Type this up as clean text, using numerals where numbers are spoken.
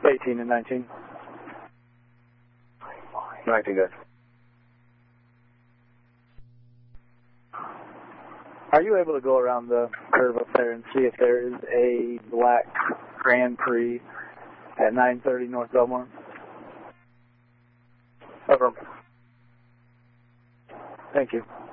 18 and 19. 19, good. Are you able to go around the curve up there and see if there is a black Grand Prix at 930 North Belmont? Over. Thank you.